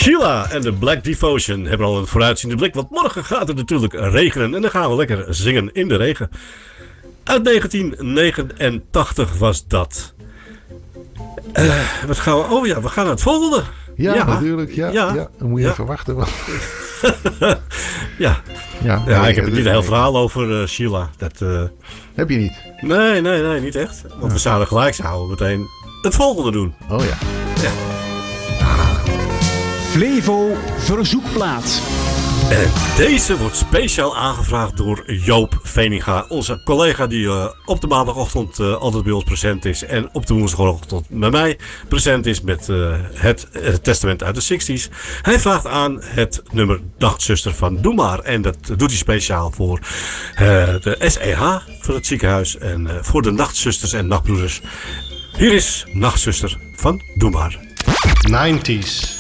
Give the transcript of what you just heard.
Sheila en de Black Devotion hebben al een vooruitziende blik, want morgen gaat het natuurlijk regenen en dan gaan we lekker zingen in de regen. Uit 1989 was dat. Wat gaan we? Oh ja, we gaan naar het volgende. Ja, natuurlijk. Ja. Dan moet je even wachten. Ja, ik heb niet een heel verhaal over Sheila. Dat, heb je niet? Nee, niet echt. Want we zouden gelijk zouden meteen het volgende doen. Oh ja. Flevo Verzoekplaat. En deze wordt speciaal aangevraagd door Joop Veninga. Onze collega die op de maandagochtend altijd bij ons present is. En op de woensdagochtend bij mij present is met het testament uit de 60s. Hij vraagt aan het nummer Nachtzuster van Doe Maar. En dat doet hij speciaal voor de SEH van het ziekenhuis. En voor de nachtzusters en nachtbroeders. Hier is Nachtzuster van Doe Maar. 90s.